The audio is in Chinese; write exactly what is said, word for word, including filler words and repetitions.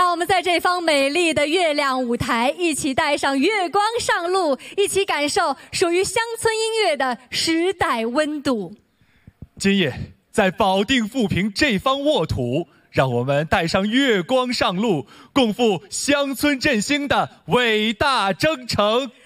让我们在这方美丽的月亮舞台，一起带上月光上路，一起感受属于乡村音乐的时代温度。 今夜在保定富平这方沃土，让我们带上月光上路，共赴乡村振兴的伟大征程。